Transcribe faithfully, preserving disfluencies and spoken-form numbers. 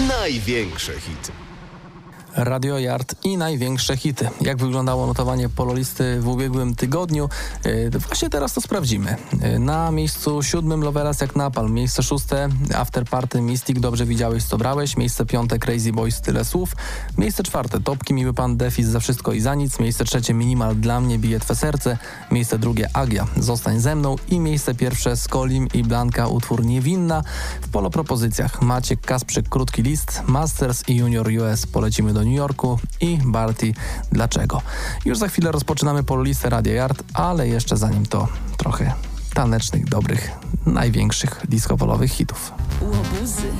Największe hity. Radio Yard i największe hity. Jak wyglądało notowanie Pololisty w ubiegłym tygodniu? Yy, właśnie teraz to sprawdzimy. Yy, na miejscu siódmym Loveras jak napalm. Miejsce szóste After Party Mystic, Dobrze widziałeś co brałeś. Miejsce piąte Crazy Boys, Tyle słów. Miejsce czwarte Topki, Miły Pan, Defis, Za wszystko i za nic. Miejsce trzecie Minimal, Dla mnie bije twe serce. Miejsce drugie Agia, Zostań ze mną. I miejsce pierwsze Skolim i Blanka, utwór Niewinna. W polo propozycjach Maciek Kasprzyk, Krótki list, Masters i Junior U S, Polecimy do New Yorku i Barty, Dlaczego. Już za chwilę rozpoczynamy Pololistę Radia Yard, ale jeszcze zanim to trochę tanecznych, dobrych, największych disco-polowych hitów. Łobuzy.